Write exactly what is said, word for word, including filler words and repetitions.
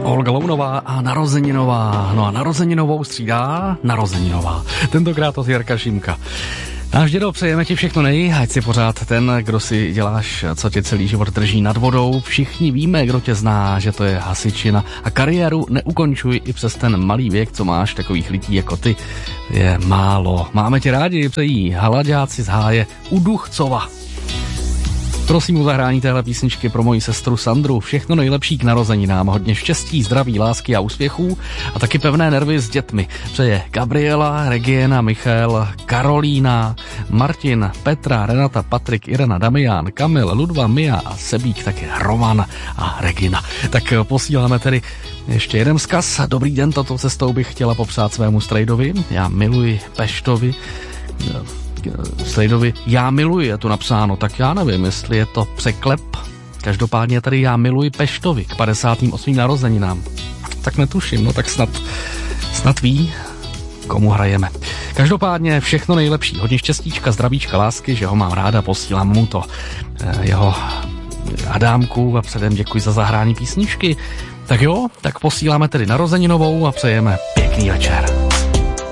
Olga Lounová a narozeninová. No a narozeninovou střídá narozeninová. Tentokrát od Jirka Šimka. Náš dědo, přejeme ti všechno nej, ať si pořád ten, kdo si děláš, co tě celý život drží nad vodou. Všichni víme, kdo tě zná, že to je hasičina. A kariéru neukončuj i přes ten malý věk, co máš, takových lidí jako ty. Je málo. Máme tě rádi, přejí Halaďáci z Háje u Duchcova. Prosím o zahrání téhle písničky pro moji sestru Sandru. Všechno nejlepší k narozeninám, hodně štěstí, zdraví, lásky a úspěchů a taky pevné nervy s dětmi. Přeje Gabriela, Regiena, Michal, Karolína, Martin, Petra, Renata, Patrik, Irena, Damián, Kamil, Ludva, Mia a Sebík, taky Roman a Regina. Tak posíláme tedy ještě jeden vzkaz. Dobrý den, touto cestou bych chtěla popřát svému strejdovi. Já miluji Peštovi. Slejdovi, já miluji, je tu napsáno, tak já nevím, jestli je to překlep. Každopádně tady já miluji Peštovi k padesátým osmým narozeninám. Tak netuším, no tak snad, snad ví, komu hrajeme. Každopádně všechno nejlepší, hodně štěstíčka, zdravíčka, lásky, že ho mám ráda, posílám mu to jeho Adámku a předem děkuji za zahrání písničky. Tak jo, tak posíláme tedy narozeninovou a přejeme pěkný večer.